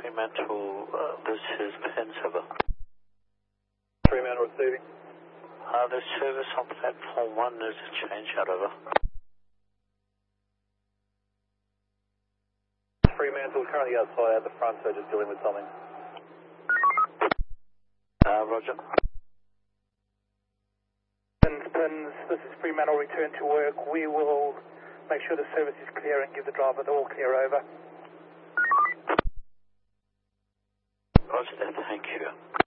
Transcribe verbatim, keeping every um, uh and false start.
Fremantle, uh, this is Pens over. Fremantle receiving. Uh, the service on platform one is a change out over. Fremantle currently outside at the front, so just dealing with something. Uh, Roger. Pins, Pins, this is Fremantle, return to work. We will make sure the service is clear and give the driver the all clear over. Roger that, thank you.